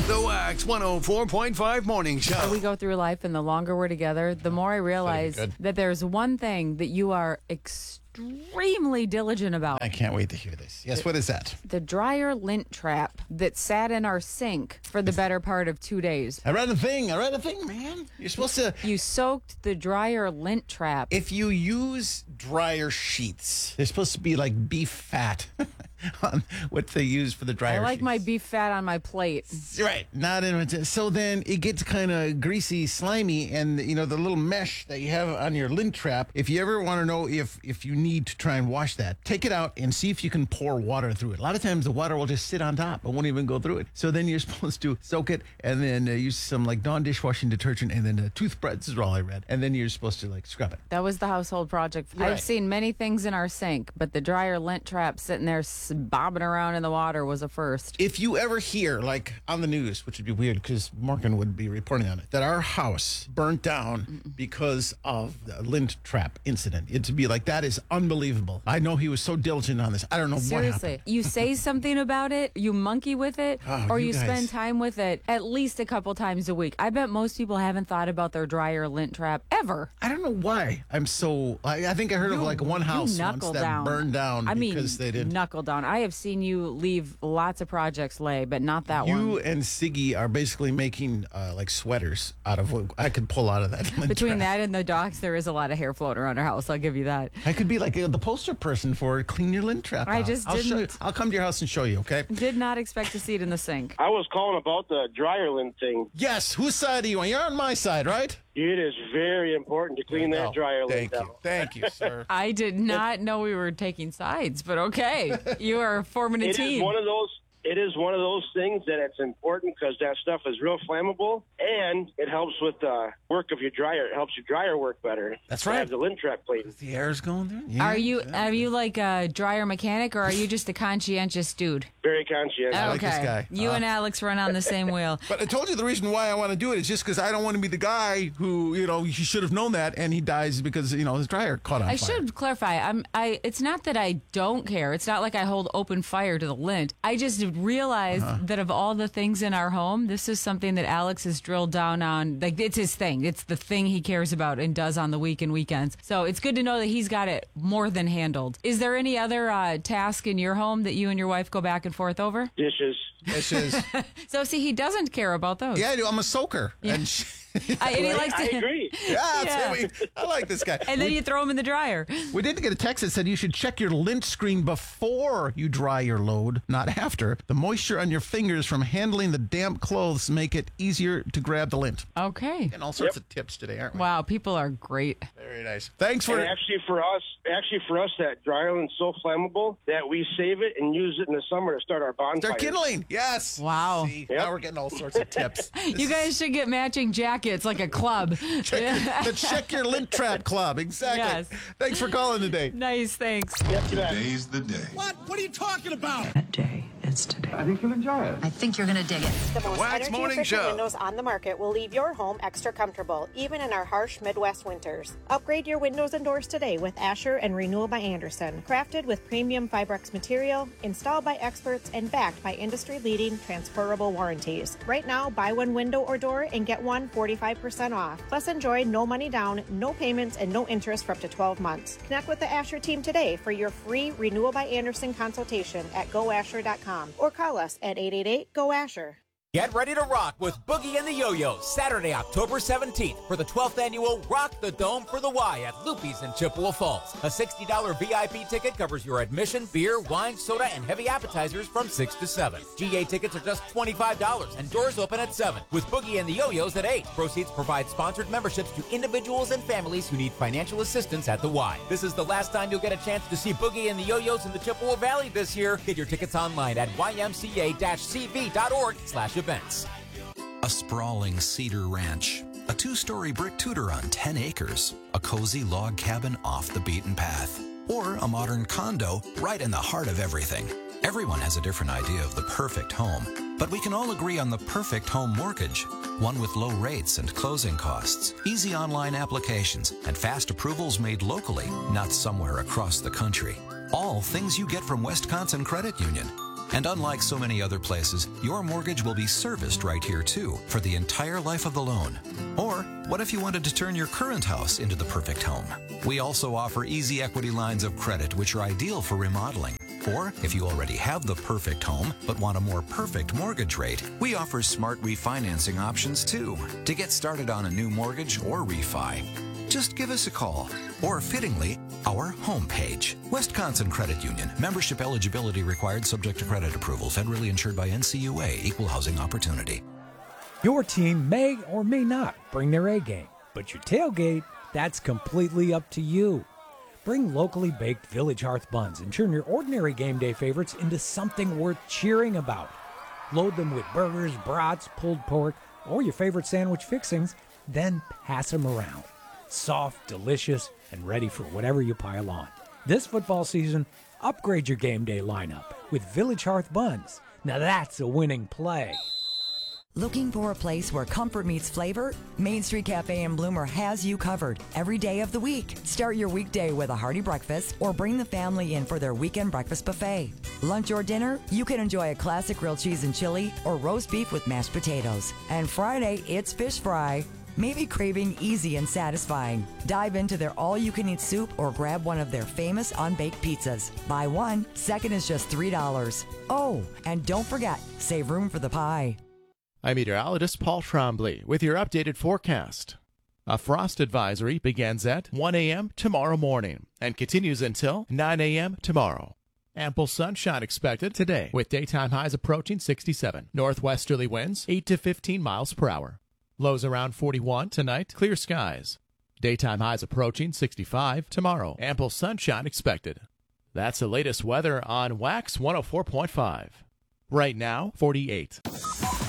The Wax 104.5 Morning Show. We go through life, and the longer we're together, the more I realize that there's one thing that you are extremely diligent about. I can't wait to hear this. Yes, what is that? The dryer lint trap that sat in our sink for the better part of 2 days. I read a thing, man. You're supposed to... You soaked the dryer lint trap. If you use dryer sheets, they're supposed to be like beef fat on what they use for the dryer I like sheets. my beef fat on my plate. Right. Not in so then it gets kind of greasy, slimy, and the little mesh that you have on your lint trap. If you ever want to know if you need to try and wash that, take it out and see if you can pour water through it. A lot of times the water will just sit on top. It won't even go through it. So then you're supposed to soak it and then use some like Dawn dishwashing detergent and then toothbrush. This is all I read. And then you're supposed to like scrub it. That was the household project. Right. I've seen many things in our sink, but the dryer lint trap sitting there bobbing around in the water was a first. If you ever hear, like on the news, which would be weird because Morgan would be reporting on it, that our house burnt down because of the lint trap incident, it'd be like, that is unbelievable. I know he was so diligent on this. I don't know what happened. Seriously, you say something about it, you monkey with it, or you you guys. spend time with it at least a couple times a week. I bet most people haven't thought about their dryer lint trap ever. I don't know why I'm so... I think I heard of like one house once that burned down because they didn't... knuckle down. I have seen you leave lots of projects lay, but not that one. You and Siggy are basically making like sweaters out of what I could pull out of that lint Between trap. that and the docks, there is a lot of hair floating around our house. I'll give you that. I could be like the poster person for clean your lint trap. I out. just I'll show you. didn't. I'll come to your house and show you, okay? Did not expect to see it in the sink. I was calling about the dryer lint thing. Yes, whose side are you on? You're on my side, right? It is very important to clean that dryer lint out. Thank you, sir. I did not know we were taking sides, but okay. You are forming a It team. is one of those. It is one of those things that it's important because that stuff is real flammable, and it helps with the work of your dryer. It helps your dryer work better. That's right. Have the lint trap clean. The air's going through. Yeah, Are you like a dryer mechanic, or are you just a conscientious dude? Very conscientious. I like this guy. You and Alex run on the same wheel. But I told you the reason why I want to do it is just because I don't want to be the guy who, he should have known that, and he dies because, his dryer caught on fire. I should clarify. It's not that I don't care. It's not like I hold open fire to the lint. I just realized that of all the things in our home, this is something that Alex has drilled down on. Like, it's his thing. It's the thing he cares about and does on the week and weekends. So it's good to know that he's got it more than handled. Is there any other task in your home that you and your wife go back and forth over? Dishes. So, see, he doesn't care about those. Yeah, I do. I'm a soaker. Yeah. And And he likes to, I agree. I like this guy. And then you throw him in the dryer. We did get a text that said you should check your lint screen before you dry your load, not after. The moisture on your fingers from handling the damp clothes make it easier to grab the lint. Okay. And all sorts of tips today, aren't we? Wow, people are great. Very nice. Thanks for And actually for us, that dryer lint's so flammable that we save it and use it in the summer to start our bonfires. Start kindling. Yes. Wow. See, now we're getting all sorts of tips. You guys should get matching jackets like a club. The Check Your Lint Trap Club. Exactly. Yes. Thanks for calling today. Nice, thanks. Today's the day. What are you talking about? That day is today. I think you'll enjoy it. I think you're going to dig it. The most Wax Morning energy-efficient Show. windows on the market will leave your home extra comfortable, even in our harsh Midwest winters. Upgrade your windows and doors today with Asher and Renewal by Anderson. Crafted with premium Fibrex material, installed by experts, and backed by industry-leading transferable warranties. Right now, buy one window or door and get one 45% off. Plus, enjoy no money down, no payments, and no interest for up to 12 months. Connect with the Asher team today for your free Renewal by Anderson consultation at goasher.com or call us at 888-GO-ASHER. Get ready to rock with Boogie and the Yo-Yos Saturday, October 17th for the 12th annual Rock the Dome for the Y at Loopy's in Chippewa Falls. A $60 VIP ticket covers your admission, beer, wine, soda, and heavy appetizers from 6 to 7. GA tickets are just $25 and doors open at 7 with Boogie and the Yo-Yos at 8. Proceeds provide sponsored memberships to individuals and families who need financial assistance at the Y. This is the last time you'll get a chance to see Boogie and the Yo-Yos in the Chippewa Valley this year. Get your tickets online at ymca-cv.org/events. A sprawling cedar ranch, a 2-story brick Tudor on 10 acres, a cozy log cabin off the beaten path, or a modern condo right in the heart of everything. Everyone has a different idea of the perfect home, but we can all agree on the perfect home mortgage. One with low rates and closing costs, easy online applications, and fast approvals made locally, not somewhere across the country. All things you get from Wisconsin Credit Union. And unlike so many other places, your mortgage will be serviced right here too for the entire life of the loan. Or what if you wanted to turn your current house into the perfect home? We also offer easy equity lines of credit, which are ideal for remodeling. Or if you already have the perfect home but want a more perfect mortgage rate, we offer smart refinancing options too to get started on a new mortgage or refi. Just give us a call, or fittingly, our homepage. Wisconsin Credit Union. Membership eligibility required, subject to credit approval. Federally insured by NCUA. Equal housing opportunity. Your team may or may not bring their A game, but your tailgate, that's completely up to you. Bring locally baked Village Hearth buns and turn your ordinary game day favorites into something worth cheering about. Load them with burgers, brats, pulled pork, or your favorite sandwich fixings, then pass them around. Soft, delicious, and ready for whatever you pile on. This football season, upgrade your game day lineup with Village Hearth buns. Now that's a winning play. Looking for a place where comfort meets flavor? Main Street Cafe in Bloomer has you covered every day of the week. Start your weekday with a hearty breakfast or bring the family in for their weekend breakfast buffet. Lunch or dinner, you can enjoy a classic grilled cheese and chili or roast beef with mashed potatoes. And Friday, it's fish fry. Maybe craving easy and satisfying. Dive into their all-you-can-eat soup or grab one of their famous unbaked pizzas. Buy one, second is just $3. Oh, and don't forget, save room for the pie. I'm meteorologist Paul Trombley with your updated forecast. A frost advisory begins at 1 a.m. tomorrow morning and continues until 9 a.m. tomorrow. Ample sunshine expected today with daytime highs approaching 67. Northwesterly winds 8 to 15 miles per hour. Lows around 41 tonight, clear skies. Daytime highs approaching 65 tomorrow. Ample sunshine expected. That's the latest weather on Wax 104.5. Right now, 48.